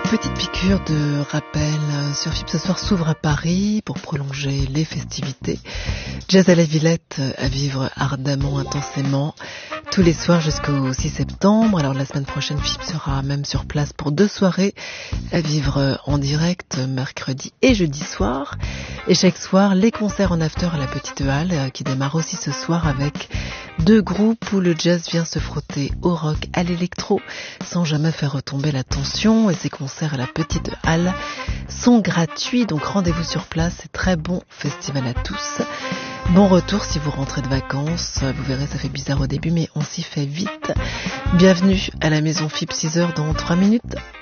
Petite piqûre de rappel sur FIP ce soir s'ouvre à Paris pour prolonger les festivités. Jazz à la Villette à vivre ardemment, intensément, tous les soirs jusqu'au 6 septembre. Alors la semaine prochaine, FIP sera même sur place pour 2 soirées à vivre en direct, mercredi et jeudi soir. Et chaque soir, les concerts en after à la Petite Halle qui démarre aussi ce soir avec 2 groupes où le jazz vient se frotter au rock, à l'électro, sans jamais faire retomber la tension. Et ces concerts à la Petite Halle sont gratuits, donc rendez-vous sur place. C'est très bon festival à tous. Bon retour si vous rentrez de vacances. Vous verrez, ça fait bizarre au début, mais on s'y fait vite. Bienvenue à la maison FIP, 6h dans 3 minutes.